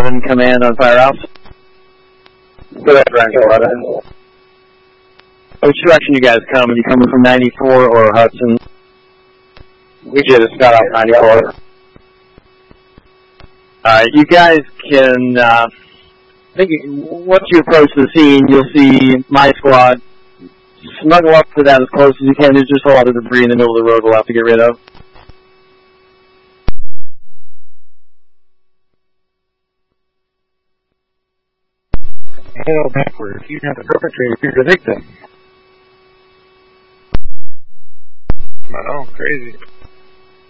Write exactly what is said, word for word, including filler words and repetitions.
seven, command on Firehouse. Go ahead, Rancho eleven. Which direction you guys coming? You coming from ninety-four or Hudson? We just got off ninety-four. Alright, you guys can, uh, I think once you approach the scene, you'll see my squad. Snuggle up to that as close as you can. There's just a lot of debris in the middle of the road we'll have to get rid of. Hell, backwards. You have to perpetrate if you're the victim. I know, crazy.